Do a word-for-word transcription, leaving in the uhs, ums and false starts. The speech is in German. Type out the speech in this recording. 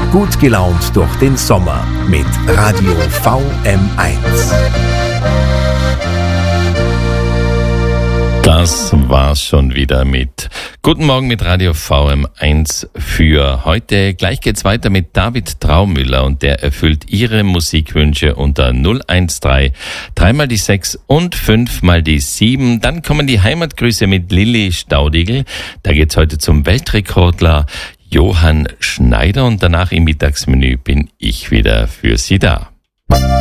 Gut gelaunt durch den Sommer mit Radio V M eins. Das war's schon wieder mit Guten Morgen mit Radio V M eins für heute. Gleich geht's weiter mit David Traumüller und der erfüllt Ihre Musikwünsche unter null eins drei, dreimal die sechs und fünfmal die sieben. Dann kommen die Heimatgrüße mit Lilly Staudigl. Da geht's heute zum Weltrekordler Johann Schneider und danach im Mittagsmenü bin ich wieder für Sie da.